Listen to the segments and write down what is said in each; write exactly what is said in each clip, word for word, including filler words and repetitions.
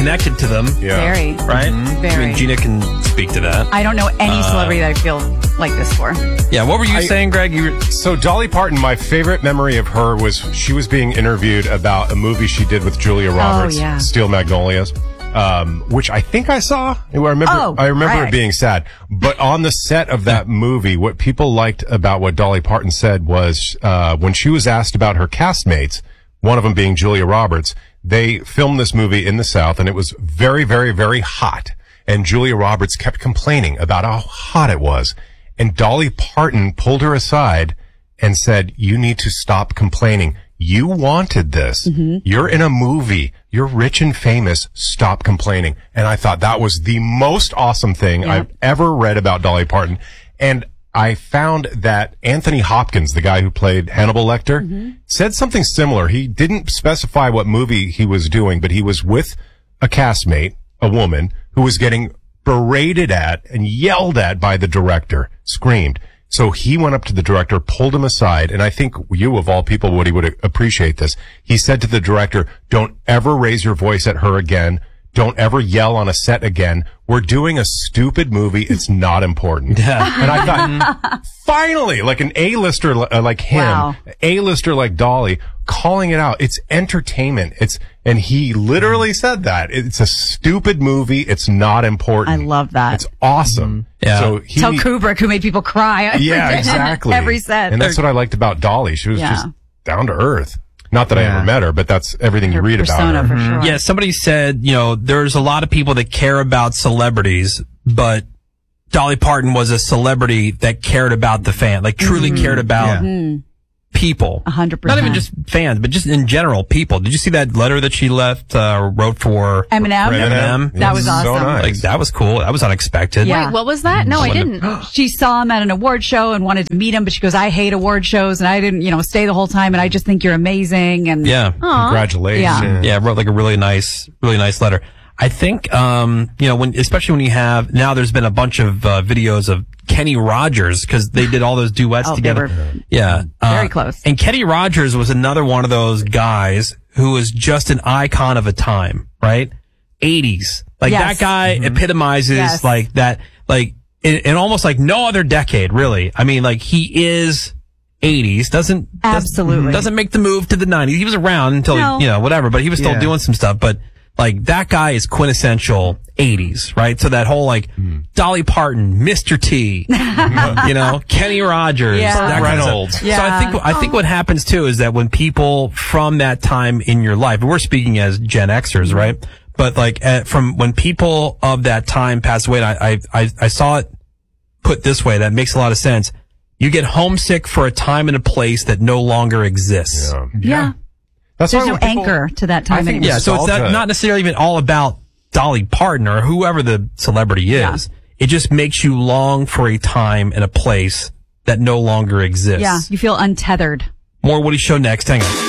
connected to them. Yeah. Very. Right? Mm-hmm. Very. I mean, Gina can speak to that. I don't know any Uh, celebrity that I feel like this for. Yeah, what were you I- saying, Greg? You were, So Dolly Parton, my favorite memory of her was she was being interviewed about a movie she did with Julia Roberts, yeah. Steel Magnolias, um, which I think I saw. I remember, Oh, I remember right. it being sad. But on the set of that movie, what people liked about what Dolly Parton said was uh, when she was asked about her castmates, one of them being Julia Roberts, they filmed this movie in the South, and it was very, very, very hot. And Julia Roberts kept complaining about how hot it was. And Dolly Parton pulled her aside and said, you need to stop complaining. You wanted this. Mm-hmm. You're in a movie. You're rich and famous. Stop complaining. And I thought that was the most awesome thing Yeah. I've ever read about Dolly Parton. And I found that Anthony Hopkins, the guy who played Hannibal Lecter, mm-hmm. said something similar. He didn't specify what movie he was doing, but he was with a castmate, a woman, who was getting berated at and yelled at by the director, screamed. So he went up to the director, pulled him aside, and I think you, of all people, Woody, would appreciate this. He said to the director, don't ever raise your voice at her again. Don't ever yell on a set again. We're doing a stupid movie. It's not important. Yeah. And I thought, finally, like an A-lister uh, like him, Wow. A-lister like Dolly, calling it out. It's entertainment. It's, and he literally said that. It's a stupid movie. It's not important. I love that. It's awesome. Yeah. So he, Tell Kubrick, who made people cry. every yeah, day, exactly. Every set. And that's what I liked about Dolly. She was Yeah. just down to earth. Not that I Yeah. ever met her, but that's everything you Her read about persona her. for sure. yeah, somebody said, you know, there's a lot of people that care about celebrities, but Dolly Parton was a celebrity that cared about the fan, like truly Mm-hmm. cared about Mm. people. A hundred Not percent. even just fans, but just in general, people. Did you see that letter that she left, uh, wrote for Eminem? for Eminem? That was So awesome. nice. Like, that was cool. That was unexpected. Yeah. Wait, what was that? No, I didn't. She saw him at an award show and wanted to meet him, but she goes, I hate award shows and I didn't, you know, stay the whole time and I just think you're amazing. And Yeah. Congratulations. Yeah. Yeah, wrote like a really nice, really nice letter. I think, um, you know, when, especially when you have, now there's been a bunch of, uh, videos of Kenny Rogers, cause they did all those duets Oh, they together. were Yeah. very Uh, close. And Kenny Rogers was another one of those guys who was just an icon of a time, right? eighties. Like Yes. that guy epitomizes Yes. like that, like, in, in almost like no other decade, really. I mean, like he is eighties, doesn't, Absolutely. doesn't, doesn't make the move to the nineties. He was around until, No. he, you know, whatever, but he was still Yeah. doing some stuff, but like that guy is quintessential eighties, right? So that whole like Dolly Parton, Mister T, you know, Kenny Rogers, Yeah. that kind of Reynolds. stuff. Yeah. So I think, I think what happens too is that when people from that time in your life, and we're speaking as Gen Xers, right? But like uh, from when people of that time pass away, and I, I, I, I saw it put this way, that makes a lot of sense. You get homesick for a time and a place that no longer exists. Yeah. yeah. That's There's why no when people- anchor to that time I think anymore. Yeah, so it's not, Nostalgia. not necessarily even all about Dolly Parton or whoever the celebrity is. Yeah. It just makes you long for a time and a place that no longer exists. Yeah. You feel untethered. More Woody Show next. Hang on.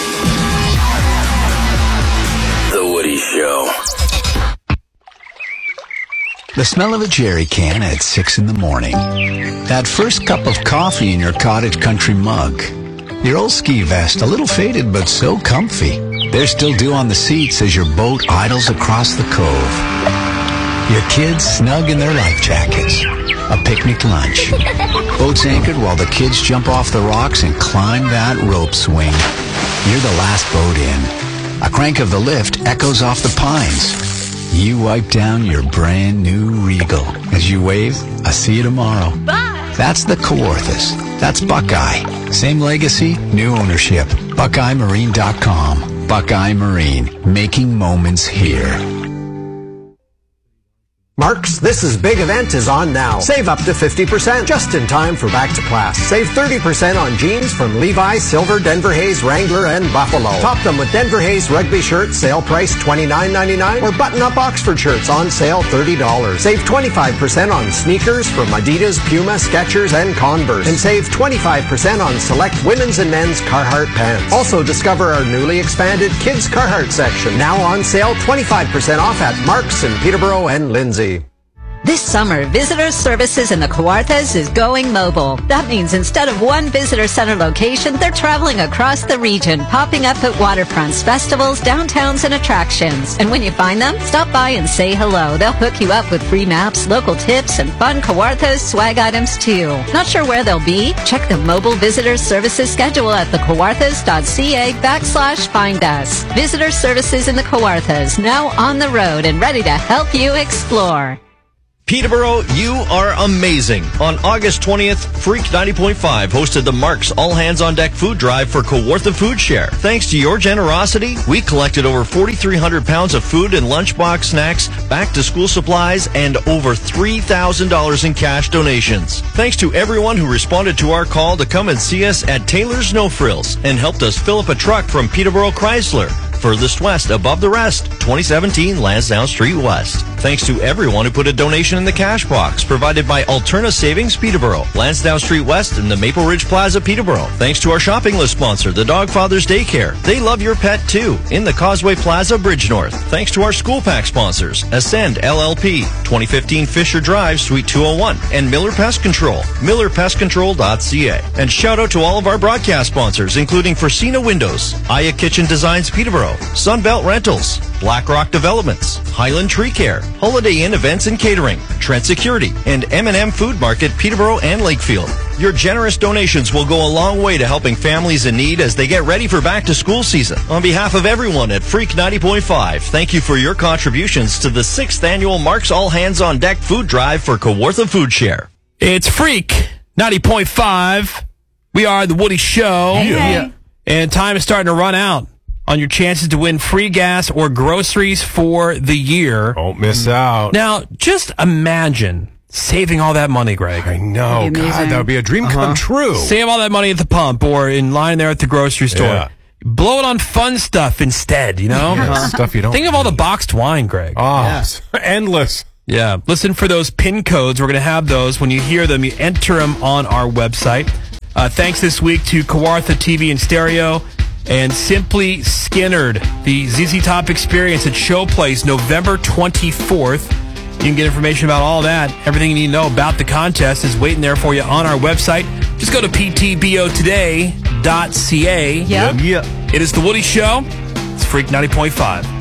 The Woody Show. The smell of a jerry can at six in the morning. That first cup of coffee in your cottage country mug. Your old ski vest, a little faded but so comfy. There's still dew on the seats as your boat idles across the cove. Your kids snug in their life jackets. A picnic lunch. Boats anchored while the kids jump off the rocks and climb that rope swing. You're the last boat in. A crank of the lift echoes off the pines. You wipe down your brand new Regal. As you wave, I see you tomorrow. Bye. That's the Kawarthus. That's Buckeye. Same legacy, new ownership. Buckeye Marine dot com. Buckeye Marine. Making moments here. Mark's This Is Big event is on now. Save up to fifty percent just in time for back to class. Save thirty percent on jeans from Levi, Silver, Denver Hayes, Wrangler, and Buffalo. Top them with Denver Hayes rugby shirts, sale price twenty-nine ninety-nine, or button-up Oxford shirts on sale thirty dollars. Save twenty-five percent on sneakers from Adidas, Puma, Skechers, and Converse. And save twenty-five percent on select women's and men's Carhartt pants. Also discover our newly expanded Kids Carhartt section. Now on sale twenty-five percent off at Mark's in Peterborough and Lindsay. This summer, Visitor Services in the Kawarthas is going mobile. That means instead of one visitor center location, they're traveling across the region, popping up at waterfronts, festivals, downtowns, and attractions. And when you find them, stop by and say hello. They'll hook you up with free maps, local tips, and fun Kawarthas swag items too. Not sure where they'll be? Check the mobile Visitor Services schedule at thecawarthas.ca backslash find us. Visitor Services in the Kawarthas, now on the road and ready to help you explore. Peterborough, you are amazing. On August twentieth, Freak ninety point five hosted the Mark's All Hands on Deck food drive for Kawartha Food Share. Thanks to your generosity, we collected over forty-three hundred pounds of food and lunchbox snacks, back-to-school supplies, and over three thousand dollars in cash donations. Thanks to everyone who responded to our call to come and see us at Taylor's No Frills and helped us fill up a truck from Peterborough Chrysler. Furthest west above the rest, twenty seventeen Lansdowne Street West. Thanks to everyone who put a donation in the cash box, provided by Alterna Savings Peterborough, Lansdowne Street West, and the Maple Ridge Plaza Peterborough. Thanks to our shopping list sponsor, the Dog Fathers Daycare. They love your pet too, in the Causeway Plaza Bridge North. Thanks to our school pack sponsors, Ascend L L P, twenty fifteen Fisher Drive, Suite two oh one, and Miller Pest Control, miller pest control dot c a. And shout out to all of our broadcast sponsors, including Forcina Windows, Aya Kitchen Designs Peterborough, Sunbelt Rentals, BlackRock Developments, Highland Tree Care, Holiday Inn Events and Catering, Trent Security, and M and M Food Market Peterborough and Lakefield. Your generous donations will go a long way to helping families in need as they get ready for back-to-school season. On behalf of everyone at Freak ninety point five, thank you for your contributions to the sixth annual Mark's All Hands on Deck food drive for Kawartha Food Share. It's Freak ninety point five. We are The Woody Show. Hey, hey. And time is starting to run out on your chances to win free gas or groceries for the year. Don't miss out. Now, just imagine saving all that money, Greg. I know. That'd be God, amazing. that would be a dream Uh-huh. come true. Save all that money at the pump or in line there at the grocery store. Yeah. Blow it on fun stuff instead, you know? Yeah, stuff you don't Think of all the need. boxed wine, Greg. Oh, it's endless. Yeah. Listen for those PIN codes. We're going to have those. When you hear them, you enter them on our website. Uh, thanks this week to Kawartha T V and Stereo and Simply Skinnerd, the Z Z Top experience at Showplace, November twenty-fourth. You can get information about all that. Everything you need to know about the contest is waiting there for you on our website. Just go to p t b o today dot c a. Yep. It is The Woody Show. It's Freak ninety point five.